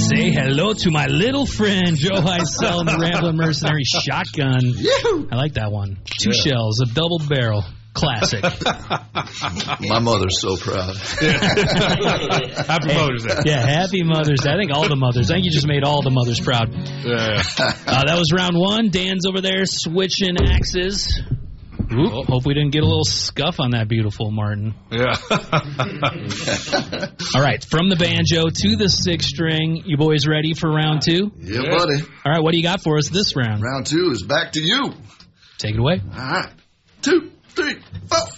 Say hello to my little friend, Joe Heisel, and the Ramblin' Mercenary Shotgun. I like that one. 2 shells, a double barrel. Classic. My mother's so proud. Happy Mother's Day. Yeah, happy Mother's Day. I think all the mothers. I think you just made all the mothers proud. Yeah. That was round 1. Dan's over there switching axes. Oop, hope we didn't get a little scuff on that beautiful Martin. Yeah. All right, from the banjo to the 6-string. You boys ready for round 2? Yeah, buddy. All right, what do you got for us this round? Round 2 is back to you. Take it away. All right. 2, 3, 4.